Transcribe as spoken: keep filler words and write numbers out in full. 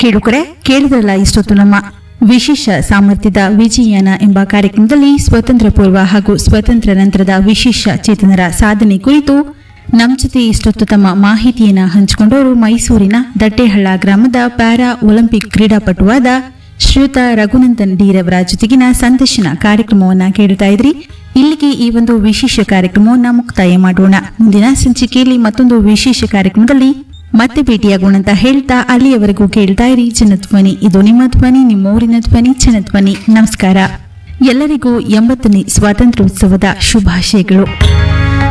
ಕೇಳುಕರೆ ಕೇಳಿದ್ರಲ್ಲ ಇಷ್ಟೊತ್ತು ನಮ್ಮ ವಿಶೇಷ ಸಾಮರ್ಥ್ಯದ ವಿಜಯಯಾನ ಎಂಬ ಕಾರ್ಯಕ್ರಮದಲ್ಲಿ ಸ್ವತಂತ್ರ ಪೂರ್ವ ಹಾಗೂ ಸ್ವತಂತ್ರ ನಂತರದ ವಿಶೇಷ ಚೇತನರ ಸಾಧನೆ ಕುರಿತು ನಮ್ಮ ಜೊತೆ ಇಷ್ಟೊತ್ತು ತಮ್ಮ ಮಾಹಿತಿಯನ್ನ ಹಂಚಿಕೊಂಡವರು ಮೈಸೂರಿನ ದಟ್ಟೆಹಳ್ಳ ಗ್ರಾಮದ ಪ್ಯಾರಾ ಒಲಿಂಪಿಕ್ ಕ್ರೀಡಾಪಟುವಾದ ಶ್ರೀಯುತ ರಘುನಂದನ್ ಡಿರವರ ಜೊತೆಗಿನ ಸಂದರ್ಶನ ಕಾರ್ಯಕ್ರಮವನ್ನ ಕೇಳ್ತಾ ಇದ್ರಿ. ಇಲ್ಲಿಗೆ ಈ ಒಂದು ವಿಶೇಷ ಕಾರ್ಯಕ್ರಮವನ್ನ ಮುಕ್ತಾಯ ಮಾಡೋಣ. ಮುಂದಿನ ಸಂಚಿಕೆಯಲ್ಲಿ ಮತ್ತೊಂದು ವಿಶೇಷ ಕಾರ್ಯಕ್ರಮದಲ್ಲಿ ಮತ್ತೆ ಭೇಟಿಯಾಗೋಣ ಅಂತ ಹೇಳ್ತಾ ಅಲ್ಲಿಯವರೆಗೂ ಕೇಳ್ತಾ ಇರಿ ಜನಧ್ವನಿ. ಇದು ನಿಮ್ಮ ಧ್ವನಿ, ನಿಮ್ಮ ಊರಿನ ಧ್ವನಿ ಜನಧ್ವನಿ. ನಮಸ್ಕಾರ. ಎಲ್ಲರಿಗೂ ಎಂಬತ್ತನೇ ಸ್ವಾತಂತ್ರ್ಯೋತ್ಸವದ ಶುಭಾಶಯಗಳು.